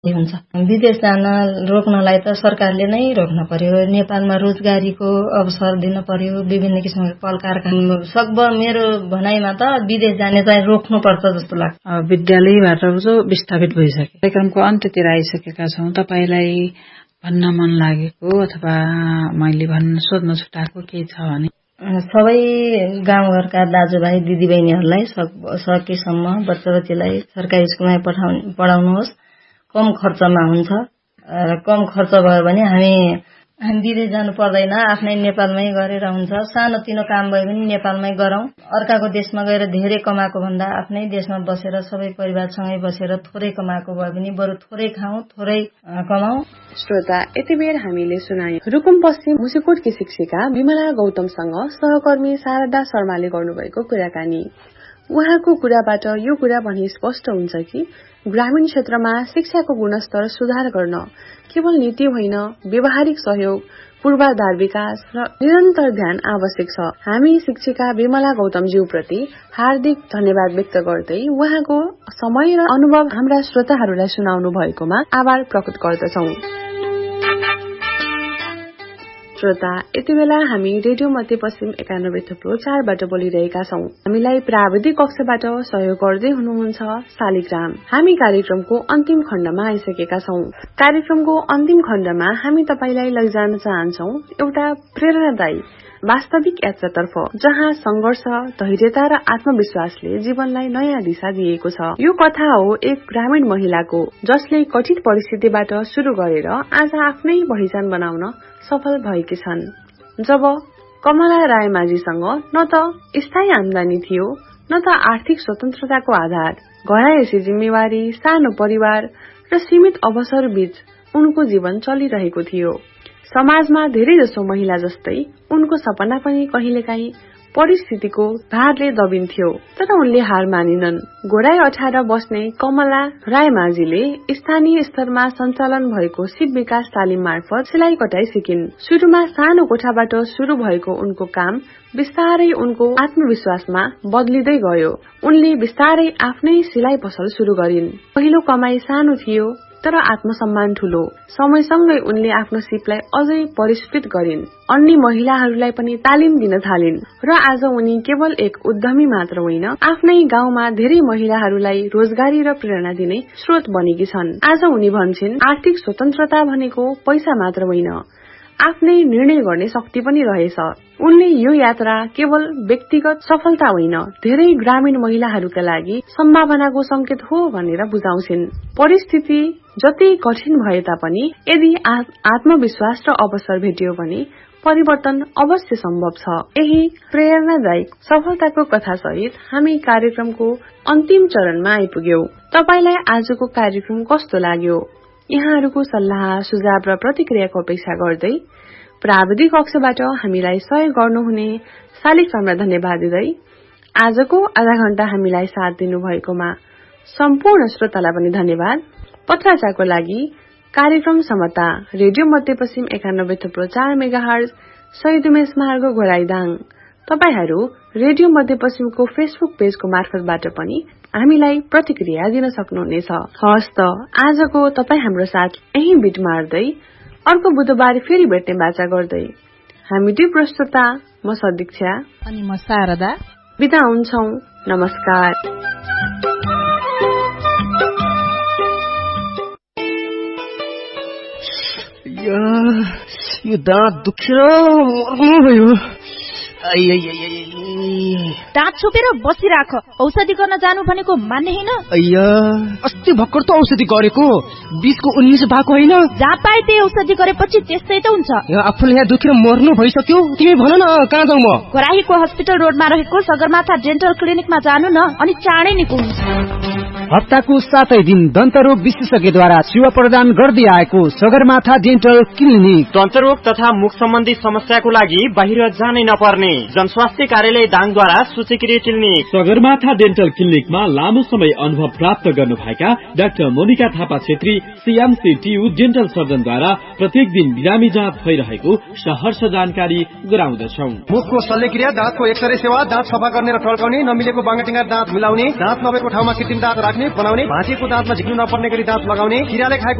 हुन्छ। विदेश जान रोक्नलाई त सरकारले नै रोक्न पर्यो। नेपालमा रोजगारीको अवसर दिन पर्यो। विभिन्न किसिमको कल कारखाना सकभर मेरो भनाइमा त विदेश जाने चाहिँ रोक्नुपर्छ जस्तो लाग्छ। विद्यालयबाट विस्थापित भइसके कार्यक्रमको अन्त्यतिर आइसकेका छौँ। तपाईलाई भन्न मन लागेको अथवा मैले सोध्न छुटाएको के छ भने सबै गाउँघरका दाजुभाइ दिदीबहिनीहरूलाई सकेसम्म बच्चाबच्चीलाई सरकारी स्कुलमा पढाउनुहोस्। कम खर्चमा हुन्छ। कम खर्च भयो भने हामी विदेश जानु पर्दैन। आफ्नै नेपालमै गरेर हुन्छ। सानोतिनो काम भयो भने नेपालमै गरौँ। अर्काको देशमा गएर धेरै कमाएको भन्दा आफ्नै देशमा बसेर सबै परिवारसँगै बसेर थोरै कमाएको भयो भने बरु थोरै खाउँ, थोरै कमाउँ। श्रोता, यति बेर हामीले सुनायौं रुकुम पश्चिम मुसिकोटकी शिक्षिका विमला गौतमसँग सहकर्मी शारदा शर्माले गर्नुभएको कुराकानी। उहाँको कुराबाट यो कुरा भनी स्पष्ट हुन्छ कि ग्रामीण क्षेत्रमा शिक्षाको गुणस्तर सुधार गर्न केवल नीति होइन, व्यावहारिक सहयोग, पूर्वाधार विकास र निरन्तर ध्यान आवश्यक छ। हामी शिक्षिका विमला गौतमज्यू प्रति हार्दिक धन्यवाद व्यक्त गर्दै उहाँको समय र अनुभव हाम्रा श्रोताहरूलाई सुनाउनु भएकोमा आभार प्रकट गर्दछौं। श्रोता, यति बेला हामी रेडियो मध्यपश्चिम 91.4 बाट बोलिरहेका छौं। हामीलाई प्राविधिक कक्षबाट सहयोग गर्दै हुनुहुन्छ शालिग्राम। हामी कार्यक्रमको अन्तिम खण्डमा आइसकेका छौं। कार्यक्रमको अन्तिम खण्डमा हामी तपाईलाई लैजान चाहन्छौं एउटा प्रेरणादायी वास्तविक यात्रातर्फ, जहाँ संघर्ष, धैर्यता र आत्मविश्वासले जीवनलाई नयाँ दिशा दिएको छ। यो कथा हो एक ग्रामीण महिलाको, जसले कठिन परिस्थितिबाट शुरू गरेर आज आफ्नै पहिचान बनाउन सफल भएकी छन्। जब कमला रायमाझीसँग न त स्थायी आमदानी थियो, न त आर्थिक स्वतन्त्रताको आधार, घरायसी जिम्मेवारी, सानो परिवार र सीमित अवसर बीच उनको जीवन चलिरहेको थियो। समाजमा धेरै जसो महिला जस्तै उनको सपना पनि कहिलेकाहीँ परिस्थितिको भारले दबिन्थ्यो, तर उनले हार मानिनन्। घोडाई अठार बस्ने कमला रायमाझीले स्थानीय स्तरमा सञ्चालन भएको शिव विकास तालिम मार्फत सिलाई कटाई सिकिन्। शुरूमा सानो कोठाबाट शुरू भएको उनको काम बिस्तारै उनको आत्मविश्वासमा बदलिँदै गयो। उनले बिस्तारै आफ्नै सिलाई पसल शुरू गरिन्। पहिलो कमाई सानो थियो, तर आत्मसम्मान ठूलो। समयसँगै उनले आफ्नो सिपलाई अझै परिष्कृत गरिन्। अन्य महिलाहरूलाई पनि तालिम दिन थालिन् र आज उनी केवल एक उद्यमी मात्र होइन, आफ्नै गाउँमा धेरै महिलाहरूलाई रोजगारी र प्रेरणा दिने स्रोत बनेकी छन्। आज उनी भन्छन्, आर्थिक स्वतन्त्रता भनेको पैसा मात्र होइन, आफ्नै निर्णय गर्ने शक्ति पनि रहेछ। उनले यो यात्रा केवल व्यक्तिगत सफलता होइन, धेरै ग्रामीण महिलाहरूका लागि सम्भावनाको संकेत हो भनेर बुझाउँछिन्। परिस्थिति जति कठिन भए तापनि यदि आत्मविश्वास र अवसर भेटियो भने परिवर्तन अवश्य सम्भव छ। यही प्रेरणादायक सफलताको कथा सहित हामी कार्यक्रमको अन्तिम चरणमा आइपुग्यौं। तपाईलाई आजको कार्यक्रम कस्तो लाग्यो? यहाँहरूको सल्लाह, सुझाव र प्रतिक्रियाको अपेक्षा गर्दै प्राविधिक कक्षबाट हामीलाई सहयोग गर्नुहुने शालिग्रामलाई धन्यवाद दिँदै आजको आधा घण्टा हामीलाई साथ दिनुभएकोमा सम्पूर्ण श्रोतालाई पनि धन्यवाद। पत्राचारको लागि कार्यक्रम समता रेडियो मध्यपश्चिम 91.4 मेगाहर्ज शहीद उमेश मार्ग घोराइदाङ। तपाईहरू रेडियो मध्यपश्चिमको फेसबुक पेजको मार्फतबाट पनि हामीलाई प्रतिक्रिया दिन सक्नुहुनेछ। हवस् त, आजको तपाई हाम्रो साथ यही बिट मार्दै अर्को बुधबार फेरि भेट्ने बाचा गर्दै हामी दुई प्रस्तुता, म सदीक्षा अनि म शारदा बिदा हुन्छौं। नमस्कार। यो दाँत दुखेर मर्नु भयो। दाँत छोपेर बसिराख। औषधि गर्न जानु भनेको मान्ने होइन। अस्ति भर्खर त औषधि गरेको, 20 को 19 भएको होइन। जहाँ पाए त्यही औषधि गरेपछि त्यस्तै त हुन्छ। आफूले यहाँ दुखेर मर्नु भइसक्यो, तिमी भन न कहाँ जाउँ म? घराहीको हस्पिटल रोडमा रहेको सगरमाथा डेन्टल क्लिनिकमा जानु न, अनि चाँडै निको हुन्छ। हप्ताको 7 दिन दन्तरोग विशेषज्ञद्वारा सेवा प्रदान गर्दै आएको सगरमाथा डेन्टल क्लिनिक। दन्तरोग तथा मुख सम्बन्धी समस्याको लागि बाहिर जानै नपर्ने। जनस्वास्थ्य कार्यालय दाङ सर्जनद्वारा सूचीकृत क्लिनिक। सगरमाथा डेन्टल क्लिनिकमा लामो समय अनुभव प्राप्त गर्नुभएका doctor Monika Thapa Chhetri CMC TU dental सर्जनद्वारा प्रत्येक दिन बिरामी जाँच भइरहेको सहर्ष जानकारी गराउँदछौं। मुखको शल्यक्रिया, दाँतको एक्सरे सेवा, दाँत सफा गर्ने र टल्काउने, नमिलेको बाङ्गाटिङ्गा दाँत मिलाउने, दाँत नभएको ठाउँमा कृत्रिम दाँत राख्ने बनाउने, भाँचिएको दाँतमा झिक्नु नपर्ने गरी दाँत लगाउने, किराले खाएको